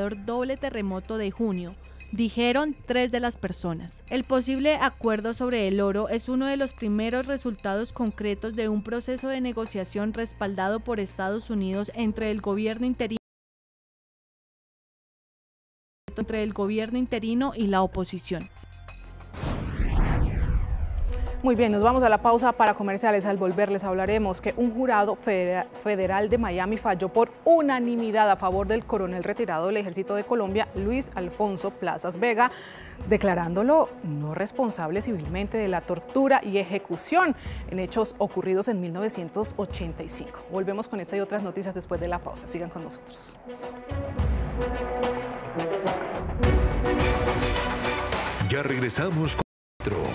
devastador doble terremoto de junio, dijeron 3 de las personas. El posible acuerdo sobre el oro es uno de los primeros resultados concretos de un proceso de negociación respaldado por Estados Unidos entre el gobierno interino y la oposición. Muy bien, nos vamos a la pausa para comerciales. Al volver les hablaremos que un jurado federal de Miami falló por unanimidad a favor del coronel retirado del Ejército de Colombia, Luis Alfonso Plazas Vega, declarándolo no responsable civilmente de la tortura y ejecución en hechos ocurridos en 1985. Volvemos con esta y otras noticias después de la pausa. Sigan con nosotros. Ya regresamos con